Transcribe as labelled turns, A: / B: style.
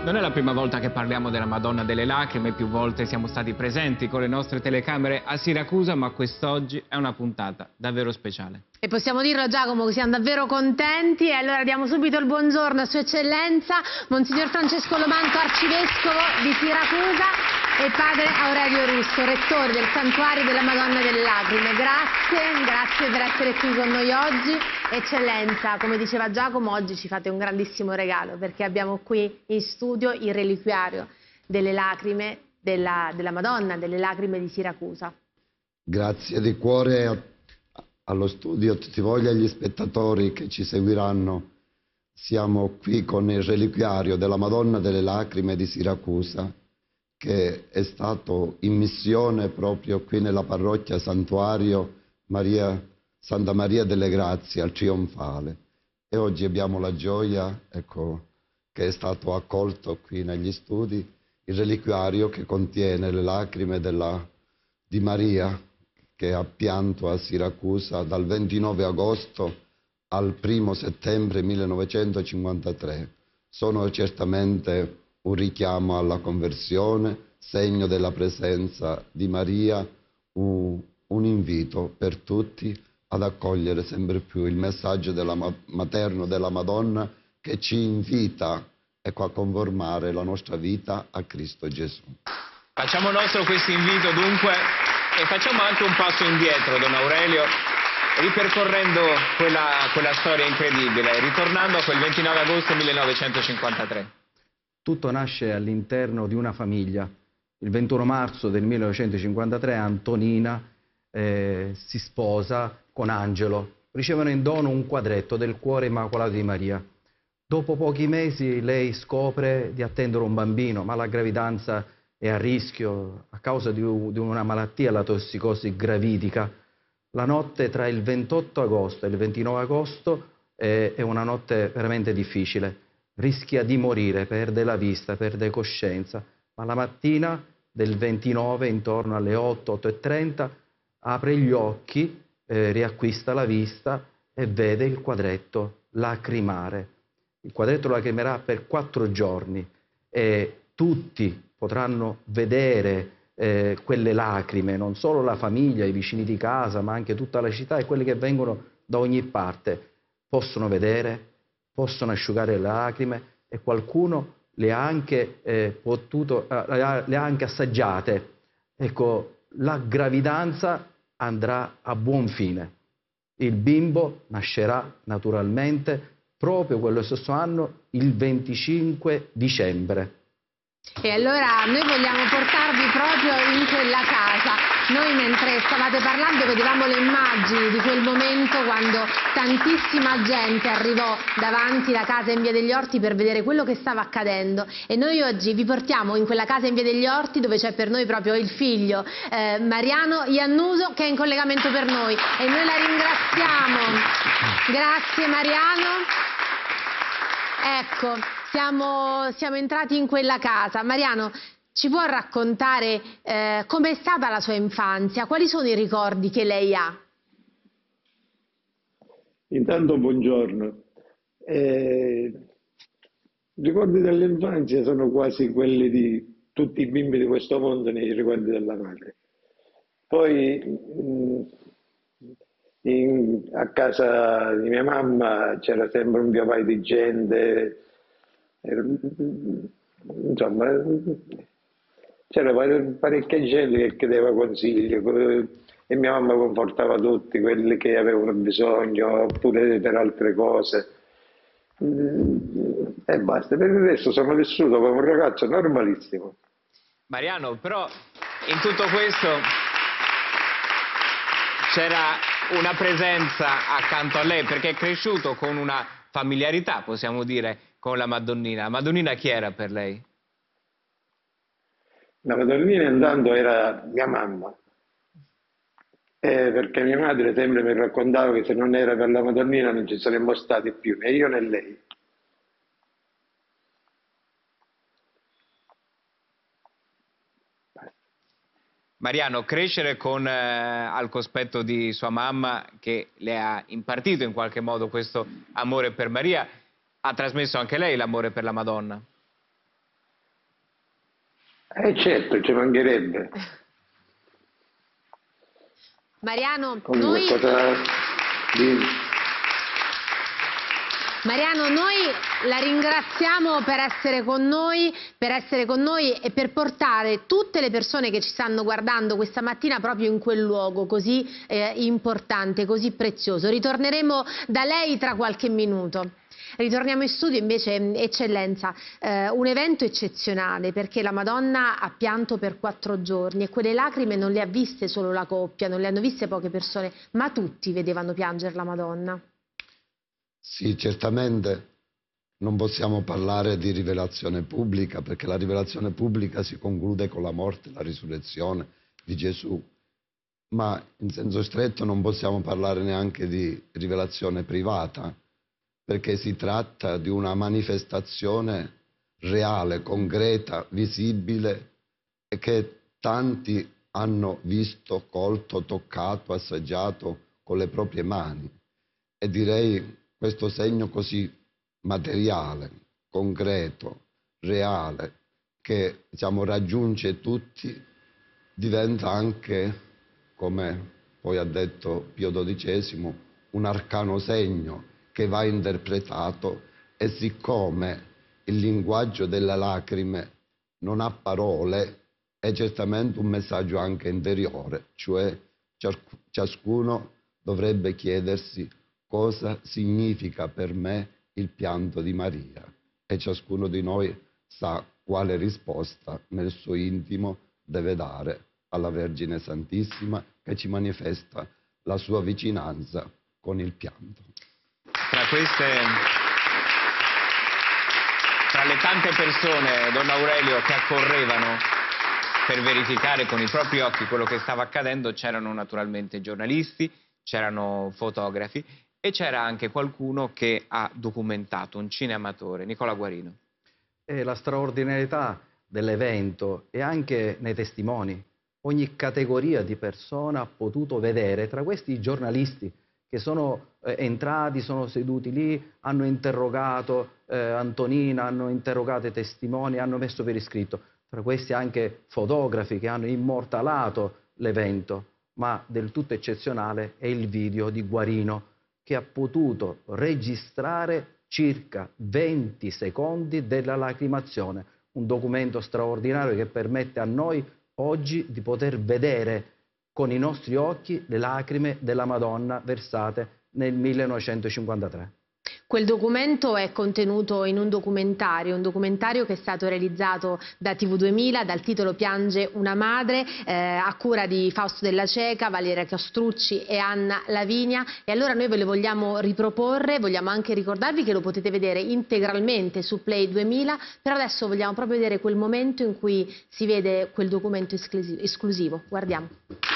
A: Non è la prima volta che parliamo della Madonna delle Lacrime, più volte siamo stati presenti con le nostre telecamere a Siracusa, ma quest'oggi è una puntata davvero speciale.
B: E possiamo dirlo, Giacomo, che siamo davvero contenti, e allora diamo subito il buongiorno a Sua Eccellenza Monsignor Francesco Lomanto, Arcivescovo di Siracusa, e Padre Aurelio Russo, Rettore del Santuario della Madonna delle Lacrime. Grazie per essere qui con noi oggi. Eccellenza, come diceva Giacomo, oggi ci fate un grandissimo regalo, perché abbiamo qui in studio il reliquiario delle lacrime della Madonna delle Lacrime di Siracusa.
C: Grazie di cuore allo studio, a tutti voi e agli spettatori che ci seguiranno. Siamo qui con il reliquiario della Madonna delle Lacrime di Siracusa, che è stato in missione proprio qui nella parrocchia Santuario Santa Maria delle Grazie al Trionfale. E oggi abbiamo la gioia, ecco, che è stato accolto qui negli studi il reliquiario che contiene le lacrime di Maria, che ha pianto a Siracusa dal 29 agosto al 1 settembre 1953. Sono certamente un richiamo alla conversione, segno della presenza di Maria, un invito per tutti ad accogliere sempre più il messaggio materno della Madonna, che ci invita, ecco, a conformare la nostra vita a Cristo Gesù.
A: Facciamo nostro questo invito dunque e facciamo anche un passo indietro, Don Aurelio, ripercorrendo quella storia incredibile, ritornando a quel 29 agosto 1953.
D: Tutto nasce all'interno di una famiglia. Il 21 marzo del 1953 Antonina si sposa con Angelo. Ricevono in dono un quadretto del Cuore Immacolato di Maria. Dopo pochi mesi lei scopre di attendere un bambino, ma la gravidanza è a rischio a causa di una malattia, la tossicosi gravidica. La notte tra il 28 agosto e il 29 agosto è una notte veramente difficile. Rischia di morire, perde la vista, perde coscienza, ma la mattina del 29, intorno alle 8:30, apre gli occhi, riacquista la vista e vede il quadretto lacrimare. Il quadretto lacrimerà per 4 giorni e tutti potranno vedere quelle lacrime, non solo la famiglia, i vicini di casa, ma anche tutta la città e quelli che vengono da ogni parte. Possono vedere, possono asciugare le lacrime e qualcuno le ha anche le ha anche assaggiate. Ecco, la gravidanza andrà a buon fine. Il bimbo nascerà naturalmente proprio quello stesso anno, il 25 dicembre.
B: E allora noi vogliamo portarvi proprio in quella casa. Noi mentre stavate parlando vedevamo le immagini di quel momento quando tantissima gente arrivò davanti la casa in Via degli Orti per vedere quello che stava accadendo, e noi oggi vi portiamo in quella casa in Via degli Orti dove c'è per noi proprio il figlio Mariano Iannuso, che è in collegamento per noi, e noi la ringraziamo. Grazie Mariano. Ecco, siamo entrati in quella casa. Mariano, ci può raccontare com'è stata la sua infanzia? Quali sono i ricordi che lei ha?
E: Intanto buongiorno. I ricordi dell'infanzia sono quasi quelli di tutti i bimbi di questo mondo nei ricordi della madre. Poi a casa di mia mamma c'era sempre un via vai di gente, insomma c'era parecchia gente che chiedeva consigli e mia mamma confortava tutti quelli che avevano bisogno, oppure per altre cose, e basta. Per il resto sono vissuto come un ragazzo normalissimo.
A: Mariano, però in tutto questo c'era una presenza accanto a lei, perché è cresciuto con una familiarità, possiamo dire, con la Madonnina. La Madonnina chi era per lei?
E: La Madonnina intanto era mia mamma, perché mia madre sempre mi raccontava che se non era per la Madonnina non ci saremmo stati più, né io né lei.
A: Mariano, crescere al cospetto di sua mamma, che le ha impartito in qualche modo questo amore per Maria, ha trasmesso anche lei l'amore per la Madonna?
E: Certo, ci mancherebbe.
B: Mariano,
E: Comunque,
B: Mariano, noi la ringraziamo per essere con noi e per portare tutte le persone che ci stanno guardando questa mattina proprio in quel luogo così importante, così prezioso. Ritorneremo da lei tra qualche minuto. Ritorniamo in studio invece, Eccellenza, un evento eccezionale perché la Madonna ha pianto per 4 giorni e quelle lacrime non le ha viste solo la coppia, non le hanno viste poche persone, ma tutti vedevano piangere la Madonna.
C: Sì, certamente non possiamo parlare di rivelazione pubblica perché la rivelazione pubblica si conclude con la morte e la risurrezione di Gesù, ma in senso stretto non possiamo parlare neanche di rivelazione privata perché si tratta di una manifestazione reale, concreta, visibile e che tanti hanno visto, colto, toccato, assaggiato con le proprie mani. E direi questo segno così materiale, concreto, reale, che raggiunge tutti, diventa anche, come poi ha detto Pio XII, un arcano segno che va interpretato e siccome il linguaggio delle lacrime non ha parole, è certamente un messaggio anche interiore, cioè ciascuno dovrebbe chiedersi cosa significa per me il pianto di Maria e ciascuno di noi sa quale risposta nel suo intimo deve dare alla Vergine Santissima che ci manifesta la sua vicinanza con il pianto.
A: Tra le tante persone, Don Aurelio, che accorrevano per verificare con i propri occhi quello che stava accadendo, c'erano naturalmente giornalisti, c'erano fotografi e c'era anche qualcuno che ha documentato, un cineamatore, Nicola Guarino.
D: E la straordinarietà dell'evento è anche nei testimoni. Ogni categoria di persona ha potuto vedere, tra questi giornalisti che sono entrati, sono seduti lì, hanno interrogato Antonina, hanno interrogato i testimoni, hanno messo per iscritto. Tra questi anche fotografi che hanno immortalato l'evento, ma del tutto eccezionale è il video di Guarino che ha potuto registrare circa 20 secondi della lacrimazione, un documento straordinario che permette a noi oggi di poter vedere con i nostri occhi le lacrime della Madonna versate nel 1953.
B: Quel documento è contenuto in un documentario che è stato realizzato da TV2000 dal titolo Piange una madre, a cura di Fausto Della Ceca, Valeria Castrucci e Anna Lavinia. E allora noi ve lo vogliamo riproporre, vogliamo anche ricordarvi che lo potete vedere integralmente su Play 2000, però adesso vogliamo proprio vedere quel momento in cui si vede quel documento esclusivo. Guardiamo.